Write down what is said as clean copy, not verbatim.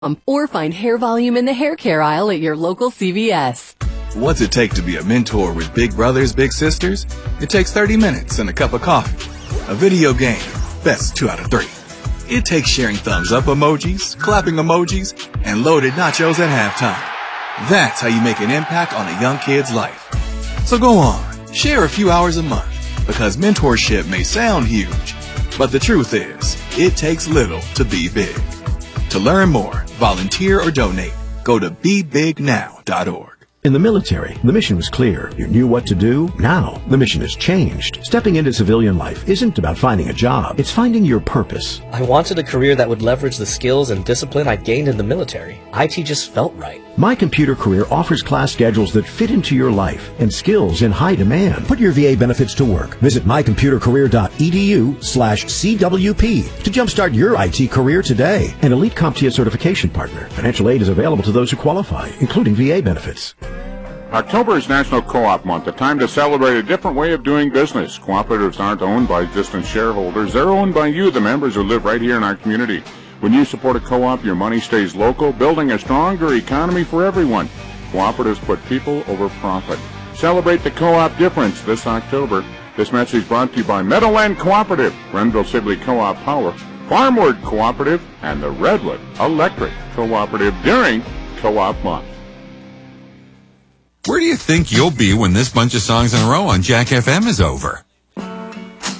or find hair volume in the hair care aisle at your local CVS. What's it take to be a mentor with big brothers, big sisters? It takes 30 minutes and a cup of coffee. A video game, best 2 out of 3. It takes sharing thumbs up emojis, clapping emojis, and loaded nachos at halftime. That's how you make an impact on a young kid's life. So go on, share a few hours a month, because mentorship may sound huge, but the truth is, it takes little to be big. To learn more, volunteer or donate, go to BeBigNow.org. In the military, the mission was clear. You knew what to do. Now, the mission has changed. Stepping into civilian life isn't about finding a job. It's finding your purpose. I wanted a career that would leverage the skills and discipline I gained in the military. IT just felt right. My Computer Career offers class schedules that fit into your life and skills in high demand. Put your VA benefits to work. Visit mycomputercareer.edu/CWP to jumpstart your IT career today. An elite CompTIA certification partner. Financial aid is available to those who qualify, including VA benefits. October is National Co-op Month, a time to celebrate a different way of doing business. Cooperatives aren't owned by distant shareholders. They're owned by you, the members who live right here in our community. When you support a co-op, your money stays local, building a stronger economy for everyone. Cooperatives put people over profit. Celebrate the co-op difference this October. This message brought to you by Meadowland Cooperative, Renville Sibley Co-op Power, Farmwood Cooperative, and the Redwood Electric Cooperative during Co-op Month. Where do you think you'll be when this bunch of songs in a row on Jack FM is over?